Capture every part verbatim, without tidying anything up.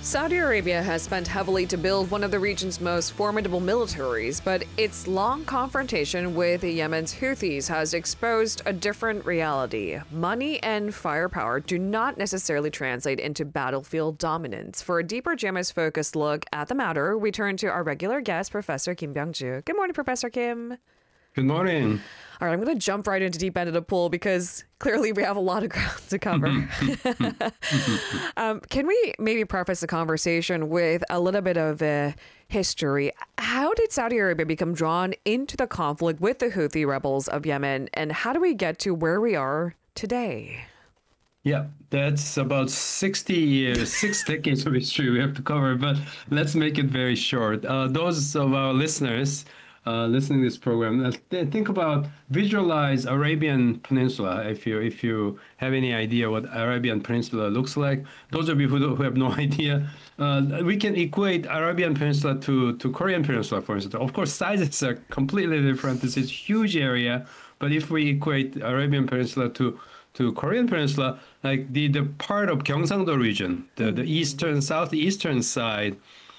Saudi Arabia has spent heavily to build one of the region's most formidable militaries, but its long confrontation with Yemen's Houthis has exposed a different reality. Money and firepower do not necessarily translate into battlefield dominance. For a deeper G M S-focused look at the matter, we turn to our regular guest, Professor Kim Byung-ju. Good morning, Professor Kim. Good morning. All right, I'm going to jump right into deep end of the pool because clearly we have a lot of ground to cover. um, can we maybe preface the conversation with a little bit of a history? How did Saudi Arabia become drawn into the conflict with the Houthi rebels of Yemen, and how do we get to where we are today? Yeah, that's about sixty years, six decades of history we have to cover, but let's make it very short. Uh, those of our listeners Uh, listening to this program, uh, think about, visualize Arabian Peninsula. If you if you have any idea what Arabian Peninsula looks like, those of you who, who have no idea, uh, we can equate Arabian Peninsula to to Korean Peninsula, for instance. Of course, sizes are completely different. This is a huge area, but if we equate Arabian Peninsula to to Korean Peninsula, like the the part of Gyeongsang-do region, the the eastern southeastern side,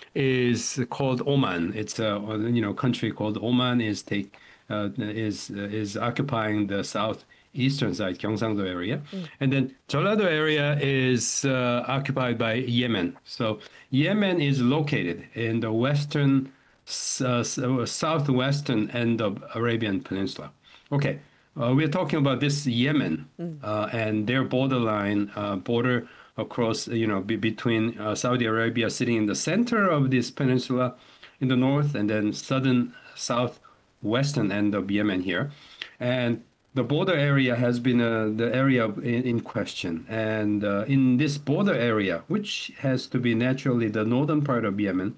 is called Oman. It's a you know country called Oman is take uh, is uh, is occupying the southeastern side, Gyeongsang-do area, mm. and then Jeollado area is uh, occupied by Yemen. So Yemen is located in the western uh, southwestern end of Arabian Peninsula. Okay, uh, we're talking about this Yemen mm. uh, and their borderline uh, border. Across, you know, be between uh, Saudi Arabia sitting in the center of this peninsula in the north, and then southern, southwestern end of Yemen here. And the border area has been uh, the area in, in question. And uh, in this border area, which has to be naturally the northern part of Yemen,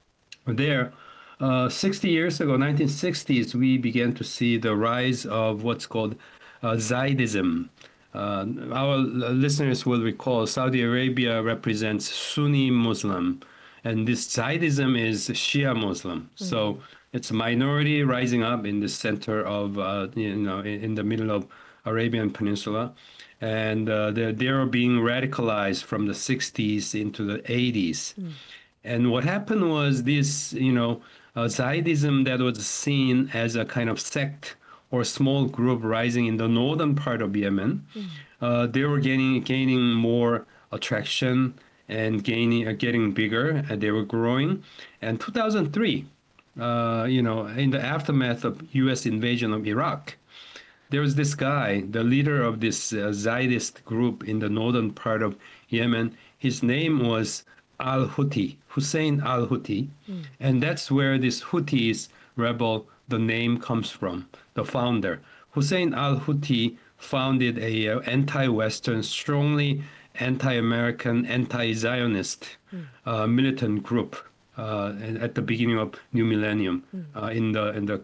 there, uh, sixty years ago, nineteen sixties, we began to see the rise of what's called uh, Zaydism. Uh, our listeners will recall Saudi Arabia represents Sunni Muslim, and this Zaydism is Shia Muslim. Mm-hmm. So it's a minority rising up in the center of, uh, you know, in, in the middle of Arabian Peninsula, and uh, they're, they're being radicalized from the sixties into the eighties. Mm. And what happened was this, you know, uh, Zaydism that was seen as a kind of sect or small group rising in the northern part of Yemen, mm. uh, they were gaining gaining more attraction and gaining uh, getting bigger, and they were growing. And two thousand three, uh, you know, in the aftermath of U S invasion of Iraq, there was this guy, the leader of this uh, Zaydist group in the northern part of Yemen. His name was al-Houthi, Hussein al-Houthi, mm. and that's where this Houthis rebel, the name comes from. The founder, Hussein al-Houthi, founded a uh, anti-Western, strongly anti-American, anti-Zionist mm. uh, militant group uh, at the beginning of new millennium mm. uh, in the in the